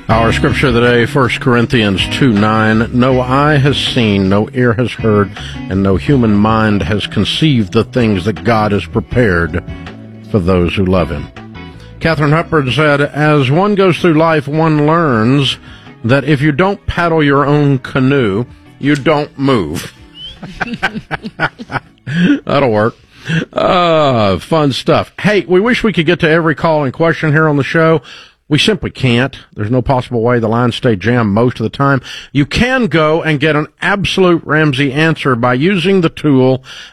Our scripture of the day, 1 Corinthians 2:9. No eye has seen, no ear has heard, and no human mind has conceived the things that God has prepared for those who love Him. Katharine Hepburn said, as one goes through life, one learns that if you don't paddle your own canoe, you don't move. That'll work. Fun stuff. Hey, we wish we could get to every call and question here on the show. We simply can't. There's no possible way. The lines stay jammed most of the time. You can go and get an absolute Ramsey answer by using the tool